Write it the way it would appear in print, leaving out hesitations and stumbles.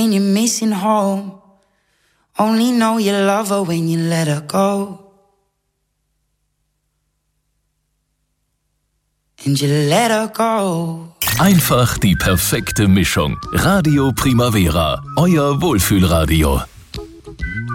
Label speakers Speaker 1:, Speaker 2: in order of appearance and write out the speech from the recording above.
Speaker 1: and you're missing home. Only know you love her when you let her go. And you let her go.
Speaker 2: Einfach die perfekte Mischung. Radio Primavera, euer Wohlfühlradio.